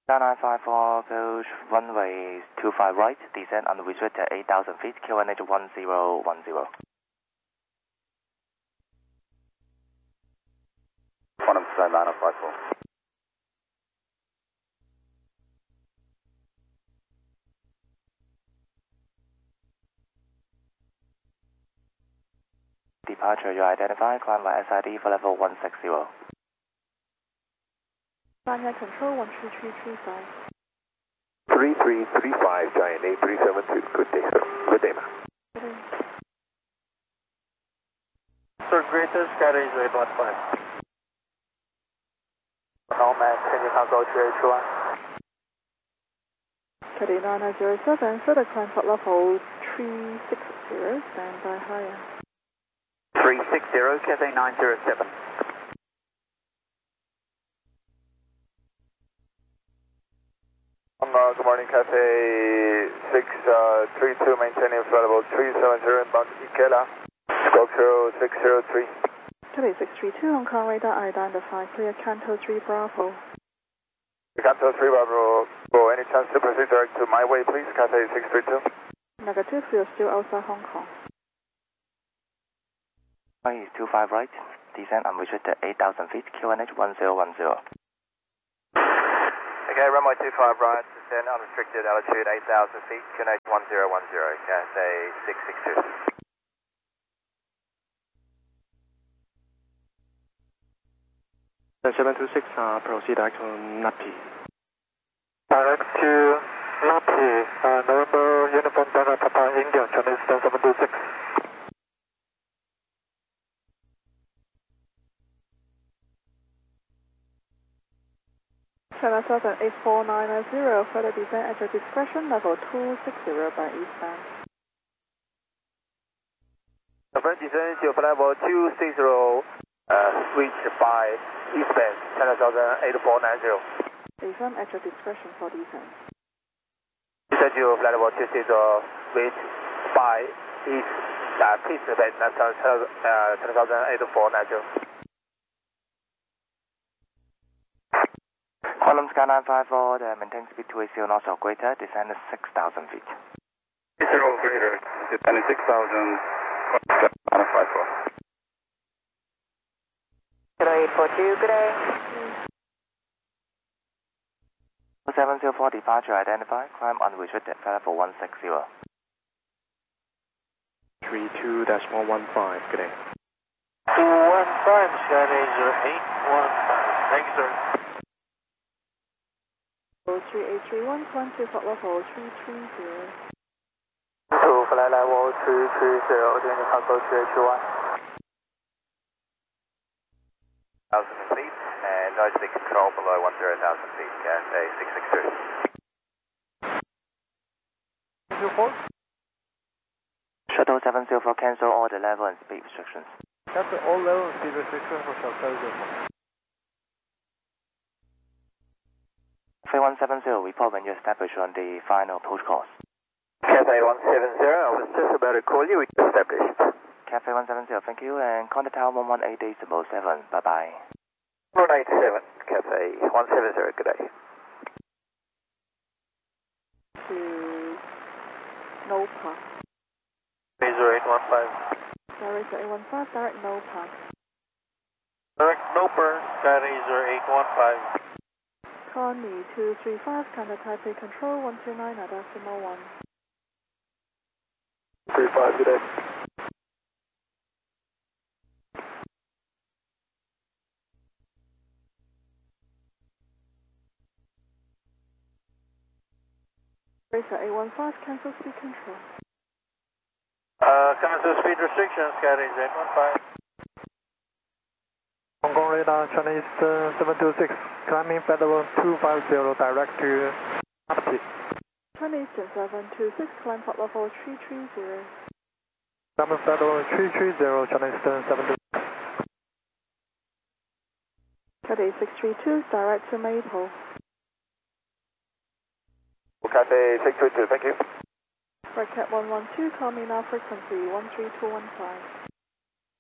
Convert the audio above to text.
954 coach runway 25 right, descend on restrict at 8,000 feet, QNH 1010. 954. Departure, you identify, climb by SID for level 160. Sanya Control 13335. 3335, Giant 8372. Good day, sir. Good day, ma'am. Good day. Sir, greater Skytrace 815. Nomad, changing console to H1. Caddy 9907, further climb for level 360, stand by higher. 360, Cathay 907. Good morning, Cathay 632, maintaining flight level 370 inbound Ikela. Squawk 0603. Caddy 632, Hong Kong radar identify, clear Canto 3 Bravo. Canto 3 Bravo, go. Any chance to proceed direct to my way, please? Cathay 632. Negative, we are still outside Hong Kong. Runway 25 right, descend on restrict at 8,000 feet, QNH 1010. Okay, runway 25 right, descend unrestricted altitude 8,000 feet, QNH 1010, Cathay 662. 726, proceed direct to Nati. Direct to Nati, November Uniform Delta Papa India, Chinese 726. 7784990, further descend at your discretion, level 260 by eastbound. Further descend to level 260, switch by eastbound, 10,08490. Descend at your discretion for descent. Descend to level 260, switch by east, please event 10,08490. Quantum Sky 954, maintain speed 280 knots or greater, descend 6,000 feet. 0 greater, descending 6,000, 954. Kilo 842, good day. 704 departure identified, climb unrestricted, flight level 160. 32-115, good day. 215, Skytrace 815, thank you, sir. 3831, climb to flight level 330. To flight level 330, changing console to H1. 1,000 feet, and noise speed control below 10,000 feet, Cathay 662. Shuttle 704, cancel all the level and speed restrictions. Cancel all level and speed restrictions for Shuttle 704. 3170, report when you establish on the final approach course. Cathay 170, I was just about to call you, we established. Cathay 170, thank you, and contact tower 118 decimal 7, bye-bye. 187, Cathay 170, good day. To no pass. Razor 815. Direct 815, direct no pass. Direct no burn, Sky Razor 815. Connie 235, Canada Taipei Control 129 at decimal 1. 35, good day. Racer 815, cancel speed control. Cancel speed restrictions, Sky Razor 815. Hong Kong radar, Chinese 726, climbing flight level 250, direct to Nati. Chinese 726, climb flight level 330. Climbing flight level 330, Chinese 726. Cathay 632, direct to Maple. Cathay 632, thank you. Red Cat 112, call me now frequency 13215.